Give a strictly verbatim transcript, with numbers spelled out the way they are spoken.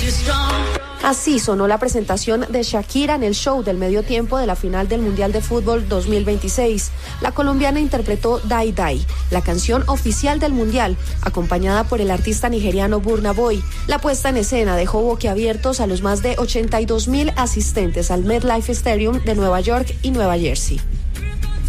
Así sonó la presentación de Shakira en el show del medio tiempo de la final del Mundial de Fútbol dos mil veintiséis. La colombiana interpretó Die Die, la canción oficial del Mundial, acompañada por el artista nigeriano Burna Boy. La puesta en escena dejó boquiabiertos a los más de ochenta y dos mil asistentes al MetLife Stadium de Nueva York y Nueva Jersey.